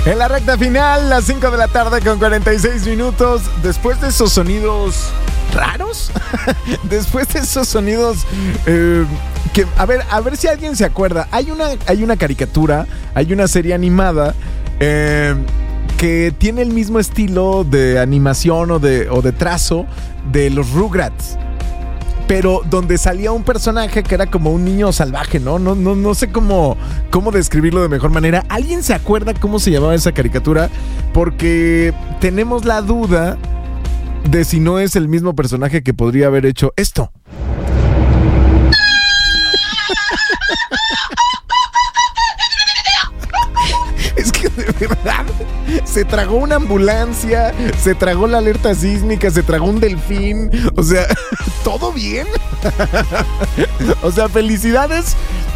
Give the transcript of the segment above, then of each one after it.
En la recta final, las 5 de la tarde con 46 minutos. Después de esos sonidos raros, después de esos sonidos que, a ver si alguien se acuerda. Hay una caricatura, hay una serie animada que tiene el mismo estilo de animación o de trazo de los Rugrats, pero donde salía un personaje que era como un niño salvaje, ¿no? No sé cómo describirlo de mejor manera. ¿Alguien se acuerda cómo se llamaba esa caricatura? Porque tenemos la duda de si no es el mismo personaje que podría haber hecho esto. Es que de verdad se tragó una ambulancia, se tragó la alerta sísmica, se tragó un delfín. O sea, ¿todo bien? O sea, felicidades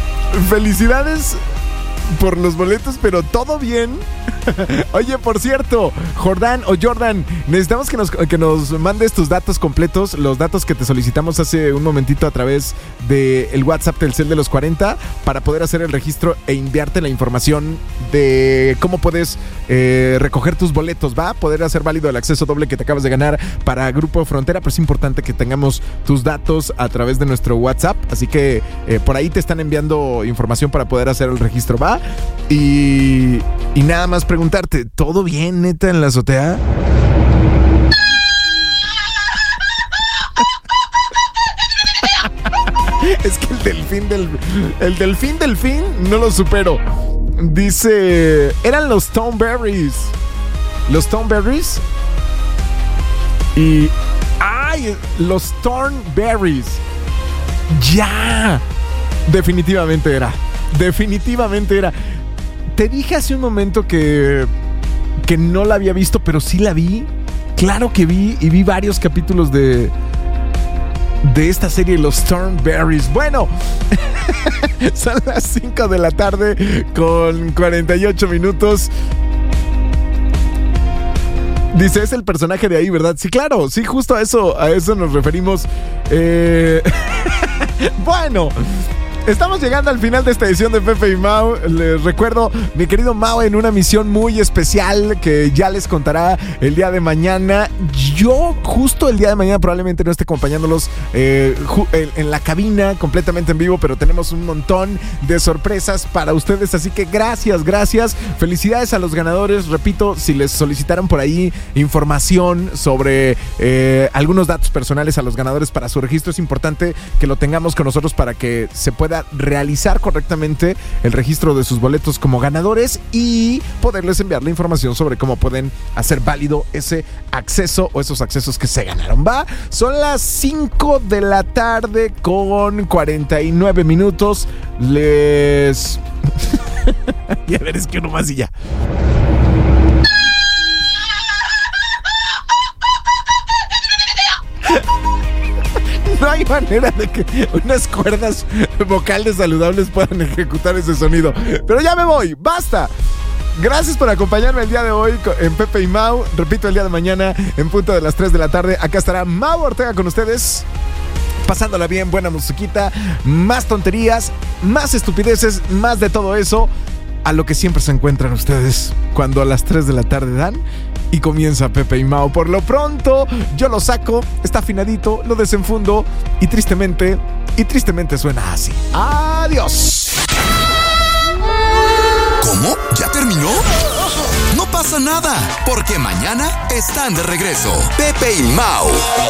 por los boletos, pero todo bien. Oye, por cierto, Jordan, necesitamos que nos mandes tus datos completos, los datos que te solicitamos hace un momentito a través del WhatsApp Telcel de los 40, para poder hacer el registro e enviarte la información de cómo puedes recoger tus boletos. Va a poder hacer válido el acceso doble que te acabas de ganar para Grupo Frontera, pero es importante que tengamos tus datos a través de nuestro WhatsApp, así que por ahí te están enviando información para poder hacer el registro. Va, y nada más preguntarte, ¿todo bien, neta, en la azotea? Es que el delfín no lo supero. Dice, eran los Thornberrys. Los Thornberrys. Y los Thornberrys. Ya. Definitivamente era. Te dije hace un momento que no la había visto, pero sí la vi. Claro que vi, y vi varios capítulos de esta serie, los Thornberrys. Bueno, son las 5 de la tarde con 48 minutos. Dice, es el personaje de ahí, ¿verdad? Sí, claro, sí, justo a eso nos referimos. Bueno, estamos llegando al final de esta edición de Pepe y Mau. Les recuerdo, mi querido Mau, en una misión muy especial que ya les contará el día de mañana. Yo justo el día de mañana probablemente no esté acompañándolos en la cabina completamente en vivo, pero tenemos un montón de sorpresas para ustedes, así que gracias. Felicidades a los ganadores. Repito, si les solicitaron por ahí información sobre algunos datos personales a los ganadores para su registro, es importante que lo tengamos con nosotros para que se pueda realizar correctamente el registro de sus boletos como ganadores y poderles enviar la información sobre cómo pueden hacer válido ese acceso o esos accesos que se ganaron. Va, son las 5 de la tarde con 49 minutos. Y a ver, es que uno más y ya. No hay manera de que unas cuerdas vocales saludables puedan ejecutar ese sonido. Pero ya me voy, basta. Gracias por acompañarme el día de hoy en Pepe y Mau. Repito, el día de mañana en punto de las 3 de la tarde. Acá estará Mau Ortega con ustedes, pasándola bien, buena musiquita, más tonterías, más estupideces, más de todo eso, a lo que siempre se encuentran ustedes cuando a las 3 de la tarde dan y comienza Pepe y Mau. Por lo pronto, yo lo saco, está afinadito, lo desenfundo y tristemente suena así. ¡Adiós! ¿Cómo? ¿Ya terminó? No pasa nada, porque mañana están de regreso Pepe y Mau.